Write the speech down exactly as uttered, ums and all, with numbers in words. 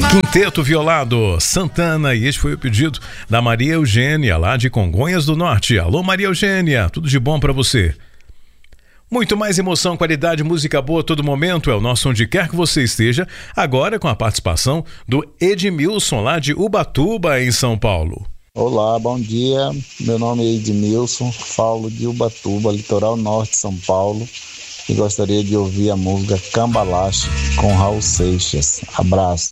Quinteto Violado, Santana, e este foi o pedido da Maria Eugênia, lá de Congonhas do Norte. Alô, Maria Eugênia, tudo de bom pra você. Muito mais emoção, qualidade, música boa a todo momento, é o nosso onde quer que você esteja, agora com a participação do Edmilson, lá de Ubatuba, em São Paulo. Olá, bom dia, meu nome é Edmilson, falo de Ubatuba, litoral norte de São Paulo, e gostaria de ouvir a música Cambalache com Raul Seixas. Abraço.